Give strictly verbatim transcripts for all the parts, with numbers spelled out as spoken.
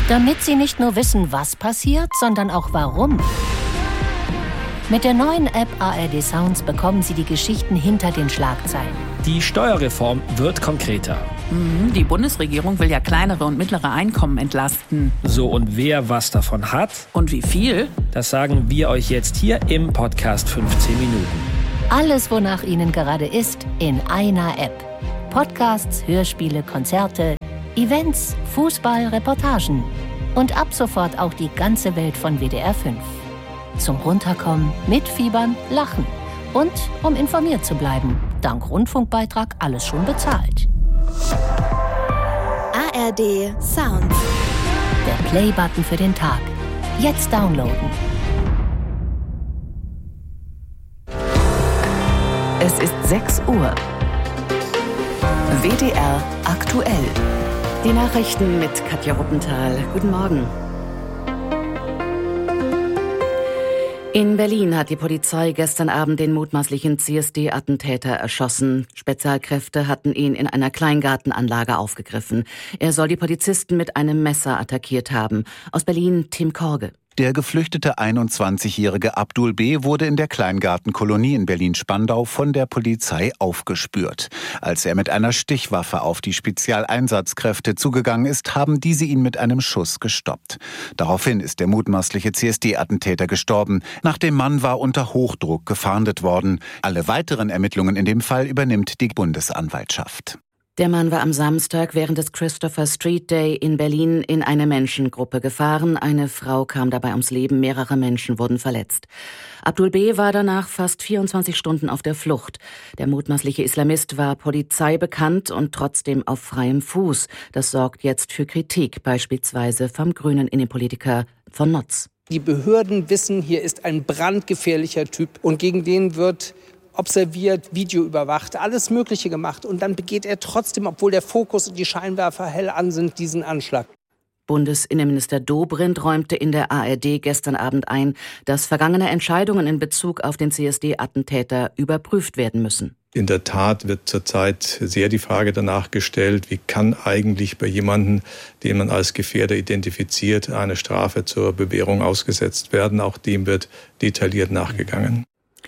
Damit Sie nicht nur wissen, was passiert, sondern auch warum. Mit der neuen App A R D Sounds bekommen Sie die Geschichten hinter den Schlagzeilen. Die Steuerreform wird konkreter. Mhm, die Bundesregierung will ja kleinere und mittlere Einkommen entlasten. So, und wer was davon hat? Und wie viel? Das sagen wir euch jetzt hier im Podcast fünfzehn Minuten. Alles, wonach Ihnen gerade ist, in einer App. Podcasts, Hörspiele, Konzerte, Events, Fußball, Reportagen. Und ab sofort auch die ganze Welt von W D R fünf. Zum Runterkommen, mitfiebern, lachen. Und um informiert zu bleiben. Dank Rundfunkbeitrag alles schon bezahlt. A R D Sounds. Der Play-Button für den Tag. Jetzt downloaden. Es ist sechs Uhr. W D R aktuell. Die Nachrichten mit Katja Ruppenthal. Guten Morgen. In Berlin hat die Polizei gestern Abend den mutmaßlichen C S D-Attentäter erschossen. Spezialkräfte hatten ihn in einer Kleingartenanlage aufgegriffen. Er soll die Polizisten mit einem Messer attackiert haben. Aus Berlin Tim Korge. Der geflüchtete einundzwanzigjährige Abdul B. wurde in der Kleingartenkolonie in Berlin-Spandau von der Polizei aufgespürt. Als er mit einer Stichwaffe auf die Spezialeinsatzkräfte zugegangen ist, haben diese ihn mit einem Schuss gestoppt. Daraufhin ist der mutmaßliche C S D-Attentäter gestorben. Nach dem Mann war unter Hochdruck gefahndet worden. Alle weiteren Ermittlungen in dem Fall übernimmt die Bundesanwaltschaft. Der Mann war am Samstag während des Christopher Street Day in Berlin in eine Menschengruppe gefahren. Eine Frau kam dabei ums Leben, mehrere Menschen wurden verletzt. Abdul B. war danach fast vierundzwanzig Stunden auf der Flucht. Der mutmaßliche Islamist war Polizei bekannt und trotzdem auf freiem Fuß. Das sorgt jetzt für Kritik, beispielsweise vom grünen Innenpolitiker von Notz. Die Behörden wissen, hier ist ein brandgefährlicher Typ und gegen den wird observiert, Video überwacht, alles Mögliche gemacht. Und dann begeht er trotzdem, obwohl der Fokus und die Scheinwerfer hell an sind, diesen Anschlag. Bundesinnenminister Dobrindt räumte in der A R D gestern Abend ein, dass vergangene Entscheidungen in Bezug auf den C S D-Attentäter überprüft werden müssen. In der Tat wird zurzeit sehr die Frage danach gestellt, wie kann eigentlich bei jemandem, den man als Gefährder identifiziert, eine Strafe zur Bewährung ausgesetzt werden. Auch dem wird detailliert nachgegangen.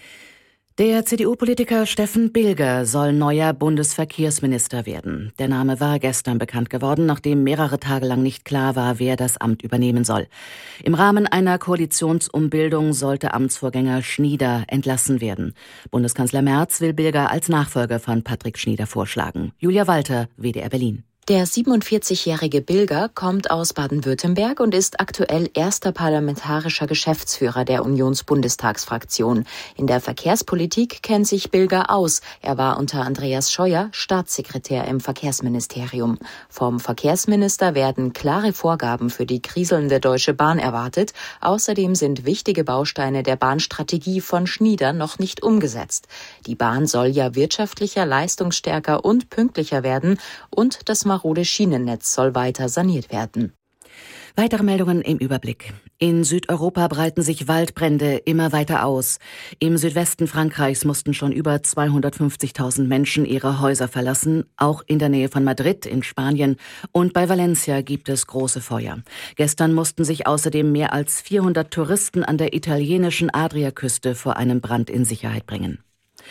Der C D U-Politiker Steffen Bilger soll neuer Bundesverkehrsminister werden. Der Name war gestern bekannt geworden, nachdem mehrere Tage lang nicht klar war, wer das Amt übernehmen soll. Im Rahmen einer Koalitionsumbildung sollte Amtsvorgänger Schnieder entlassen werden. Bundeskanzler Merz will Bilger als Nachfolger von Patrick Schnieder vorschlagen. Julia Walter, W D R Berlin. Der siebenundvierzigjährige Bilger kommt aus Baden-Württemberg und ist aktuell erster parlamentarischer Geschäftsführer der Unionsbundestagsfraktion. In der Verkehrspolitik kennt sich Bilger aus. Er war unter Andreas Scheuer Staatssekretär im Verkehrsministerium. Vom Verkehrsminister werden klare Vorgaben für die kriselnde Deutsche Bahn erwartet. Außerdem sind wichtige Bausteine der Bahnstrategie von Schnieder noch nicht umgesetzt. Die Bahn soll ja wirtschaftlicher, leistungsstärker und pünktlicher werden und das marode Schienennetz soll weiter saniert werden. Weitere Meldungen im Überblick. In Südeuropa breiten sich Waldbrände immer weiter aus. Im Südwesten Frankreichs mussten schon über zweihundertfünfzigtausend Menschen ihre Häuser verlassen. Auch in der Nähe von Madrid in Spanien und bei Valencia gibt es große Feuer. Gestern mussten sich außerdem mehr als vierhundert Touristen an der italienischen Adriaküste vor einem Brand in Sicherheit bringen.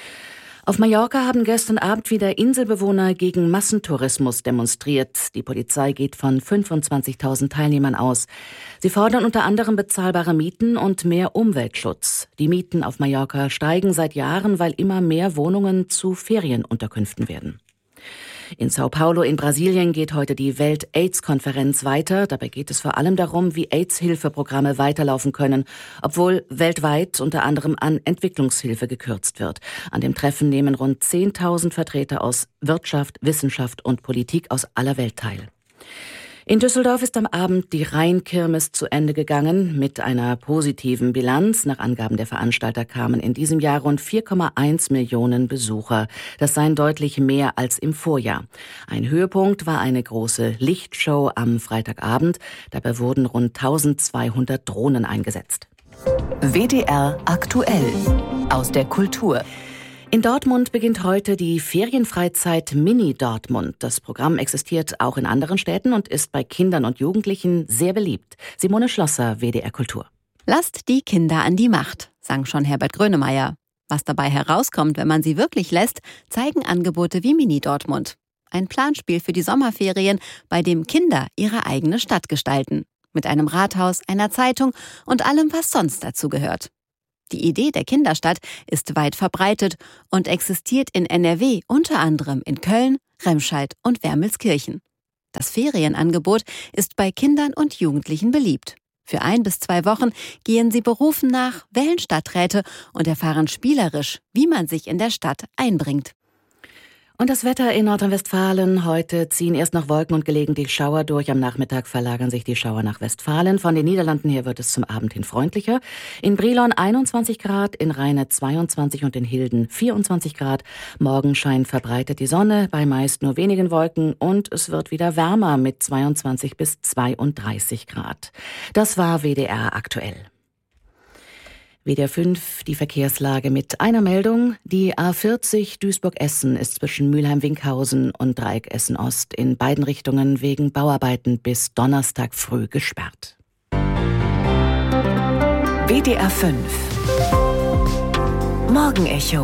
Auf Mallorca haben gestern Abend wieder Inselbewohner gegen Massentourismus demonstriert. Die Polizei geht von fünfundzwanzigtausend Teilnehmern aus. Sie fordern unter anderem bezahlbare Mieten und mehr Umweltschutz. Die Mieten auf Mallorca steigen seit Jahren, weil immer mehr Wohnungen zu Ferienunterkünften werden. In Sao Paulo in Brasilien geht heute die Welt-AIDS-Konferenz weiter. Dabei geht es vor allem darum, wie AIDS-Hilfeprogramme weiterlaufen können, obwohl weltweit unter anderem an Entwicklungshilfe gekürzt wird. An dem Treffen nehmen rund zehntausend Vertreter aus Wirtschaft, Wissenschaft und Politik aus aller Welt teil. In Düsseldorf ist am Abend die Rheinkirmes zu Ende gegangen mit einer positiven Bilanz. Nach Angaben der Veranstalter kamen in diesem Jahr rund vier Komma eins Millionen Besucher. Das seien deutlich mehr als im Vorjahr. Ein Höhepunkt war eine große Lichtshow am Freitagabend. Dabei wurden rund eintausendzweihundert Drohnen eingesetzt. W D R aktuell aus der Kultur. In Dortmund beginnt heute die Ferienfreizeit Mini Dortmund. Das Programm existiert auch in anderen Städten und ist bei Kindern und Jugendlichen sehr beliebt. Simone Schlosser, W D R Kultur. Lasst die Kinder an die Macht, sang schon Herbert Grönemeyer. Was dabei herauskommt, wenn man sie wirklich lässt, zeigen Angebote wie Mini Dortmund. Ein Planspiel für die Sommerferien, bei dem Kinder ihre eigene Stadt gestalten. Mit einem Rathaus, einer Zeitung und allem, was sonst dazu gehört. Die Idee der Kinderstadt ist weit verbreitet und existiert in N R W unter anderem in Köln, Remscheid und Wermelskirchen. Das Ferienangebot ist bei Kindern und Jugendlichen beliebt. Für ein bis zwei Wochen gehen sie Berufen nach, wählen Stadträte und erfahren spielerisch, wie man sich in der Stadt einbringt. Und das Wetter in Nordrhein-Westfalen. Heute ziehen erst noch Wolken und gelegentlich Schauer durch. Am Nachmittag verlagern sich die Schauer nach Westfalen. Von den Niederlanden her wird es zum Abend hin freundlicher. In Brilon einundzwanzig Grad, in Rheine zweiundzwanzig und in Hilden vierundzwanzig Grad. Morgen scheint verbreitet die Sonne, bei meist nur wenigen Wolken. Und es wird wieder wärmer mit zweiundzwanzig bis zweiunddreißig Grad. Das war W D R aktuell. W D R fünf, die Verkehrslage mit einer Meldung. Die A vierzig Duisburg-Essen ist zwischen Mülheim-Winkhausen und Dreieck Essen-Ost in beiden Richtungen wegen Bauarbeiten bis Donnerstag früh gesperrt. W D R fünf Morgenecho.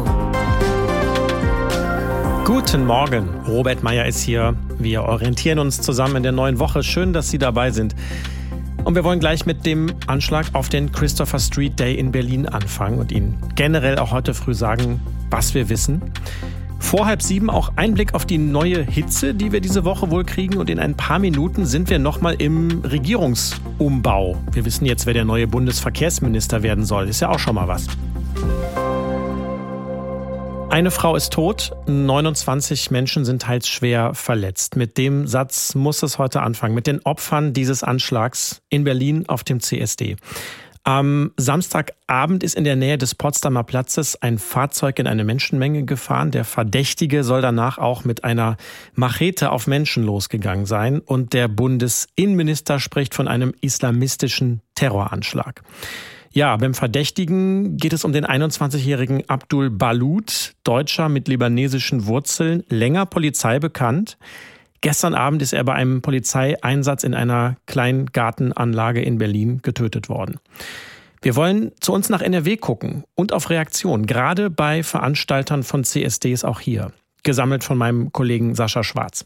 Guten Morgen, Robert Meyer ist hier. Wir orientieren uns zusammen in der neuen Woche. Schön, dass Sie dabei sind. Und wir wollen gleich mit dem Anschlag auf den Christopher Street Day in Berlin anfangen und Ihnen generell auch heute früh sagen, was wir wissen. Vor halb sieben auch ein Blick auf die neue Hitze, die wir diese Woche wohl kriegen. Und in ein paar Minuten sind wir nochmal im Regierungsumbau. Wir wissen jetzt, wer der neue Bundesverkehrsminister werden soll. Ist ja auch schon mal was. Eine Frau ist tot, neunundzwanzig Menschen sind teils schwer verletzt. Mit dem Satz muss es heute anfangen, mit den Opfern dieses Anschlags in Berlin auf dem C S D. Am Samstagabend ist in der Nähe des Potsdamer Platzes ein Fahrzeug in eine Menschenmenge gefahren. Der Verdächtige soll danach auch mit einer Machete auf Menschen losgegangen sein. Und der Bundesinnenminister spricht von einem islamistischen Terroranschlag. Ja, beim Verdächtigen geht es um den einundzwanzigjährigen Abdul Balut, Deutscher mit libanesischen Wurzeln, länger Polizei bekannt. Gestern Abend ist er bei einem Polizeieinsatz in einer kleinen Gartenanlage in Berlin getötet worden. Wir wollen zu uns nach N R W gucken und auf Reaktionen, gerade bei Veranstaltern von C S Ds auch hier. Gesammelt von meinem Kollegen Sascha Schwarz.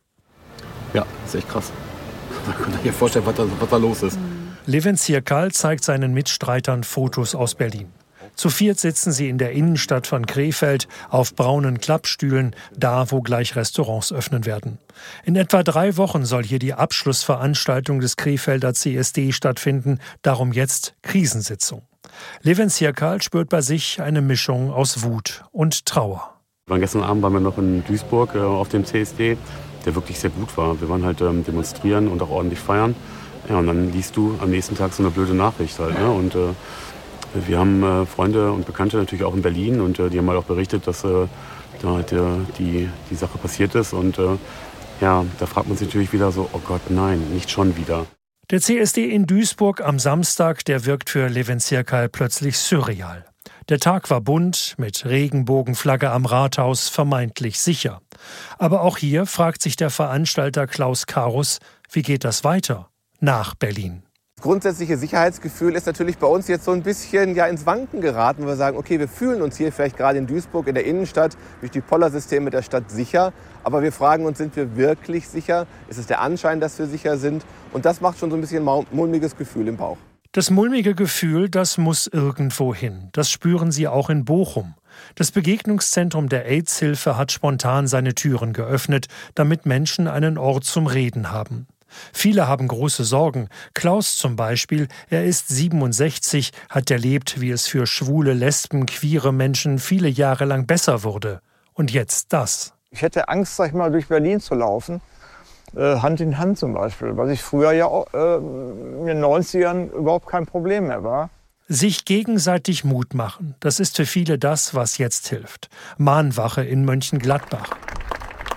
Ja, das ist echt krass. Man kann sich vorstellen, was da, was da los ist. Levent Zirkal zeigt seinen Mitstreitern Fotos aus Berlin. Zu viert sitzen sie in der Innenstadt von Krefeld auf braunen Klappstühlen, da wo gleich Restaurants öffnen werden. In etwa drei Wochen soll hier die Abschlussveranstaltung des Krefelder C S D stattfinden, darum jetzt Krisensitzung. Levent Zirkal spürt bei sich eine Mischung aus Wut und Trauer. Wir waren gestern Abend waren wir noch in Duisburg äh, auf dem C S D, der wirklich sehr gut war. Wir waren halt ähm, demonstrieren und auch ordentlich feiern. Ja, und dann liest du am nächsten Tag so eine blöde Nachricht halt. Ne? Und äh, wir haben äh, Freunde und Bekannte natürlich auch in Berlin und äh, die haben halt auch berichtet, dass äh, da halt, äh, die, die Sache passiert ist. Und äh, ja, da fragt man sich natürlich wieder so, oh Gott, nein, nicht schon wieder. Der C S D in Duisburg am Samstag, der wirkt für Levent Zirkal plötzlich surreal. Der Tag war bunt, mit Regenbogenflagge am Rathaus, vermeintlich sicher. Aber auch hier fragt sich der Veranstalter Klaus Karus, wie geht das weiter? Nach Berlin. Das grundsätzliche Sicherheitsgefühl ist natürlich bei uns jetzt so ein bisschen ja, ins Wanken geraten, wo wir sagen, okay, wir fühlen uns hier vielleicht gerade in Duisburg, in der Innenstadt, durch die Pollersysteme der Stadt sicher. Aber wir fragen uns, sind wir wirklich sicher? Ist es der Anschein, dass wir sicher sind? Und das macht schon so ein bisschen ein mulmiges Gefühl im Bauch. Das mulmige Gefühl, das muss irgendwo hin. Das spüren Sie auch in Bochum. Das Begegnungszentrum der AIDS-Hilfe hat spontan seine Türen geöffnet, damit Menschen einen Ort zum Reden haben. Viele haben große Sorgen. Klaus zum Beispiel, er ist siebenundsechzig, hat erlebt, wie es für schwule, Lesben, queere Menschen viele Jahre lang besser wurde. Und jetzt das. Ich hätte Angst, sag ich mal, durch Berlin zu laufen, äh, Hand in Hand zum Beispiel, was ich früher ja äh, in den neunzigern überhaupt kein Problem mehr war. Sich gegenseitig Mut machen, das ist für viele das, was jetzt hilft. Mahnwache in Mönchengladbach.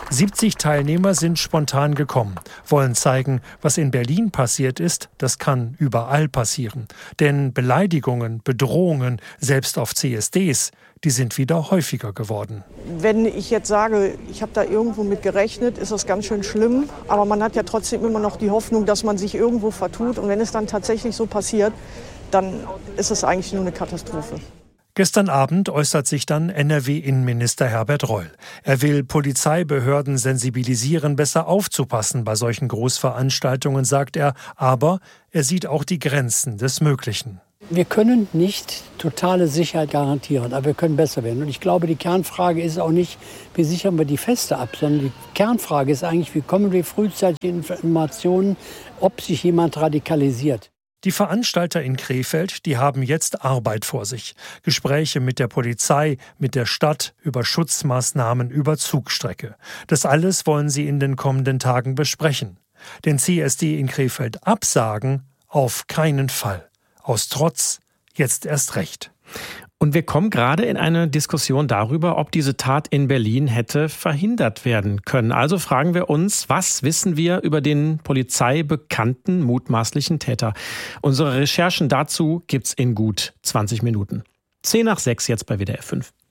siebzig Teilnehmer sind spontan gekommen, wollen zeigen, was in Berlin passiert ist, das kann überall passieren. Denn Beleidigungen, Bedrohungen, selbst auf C S Ds, die sind wieder häufiger geworden. Wenn ich jetzt sage, ich habe da irgendwo mit gerechnet, ist das ganz schön schlimm. Aber man hat ja trotzdem immer noch die Hoffnung, dass man sich irgendwo vertut. Und wenn es dann tatsächlich so passiert, dann ist es eigentlich nur eine Katastrophe. Gestern Abend äußert sich dann N R W-Innenminister Herbert Reul. Er will Polizeibehörden sensibilisieren, besser aufzupassen bei solchen Großveranstaltungen, sagt er. Aber er sieht auch die Grenzen des Möglichen. Wir können nicht totale Sicherheit garantieren, aber wir können besser werden. Und ich glaube, die Kernfrage ist auch nicht, wie sichern wir die Feste ab, sondern die Kernfrage ist eigentlich, wie kommen wir frühzeitig Informationen, ob sich jemand radikalisiert. Die Veranstalter in Krefeld, die haben jetzt Arbeit vor sich. Gespräche mit der Polizei, mit der Stadt, über Schutzmaßnahmen, über Zugstrecke. Das alles wollen sie in den kommenden Tagen besprechen. Den C S D in Krefeld absagen? Auf keinen Fall. Aus Trotz jetzt erst recht. Und wir kommen gerade in eine Diskussion darüber, ob diese Tat in Berlin hätte verhindert werden können. Also fragen wir uns, was wissen wir über den polizeibekannten mutmaßlichen Täter? Unsere Recherchen dazu gibt's in gut zwanzig Minuten. Zehn nach sechs jetzt bei W D R fünf.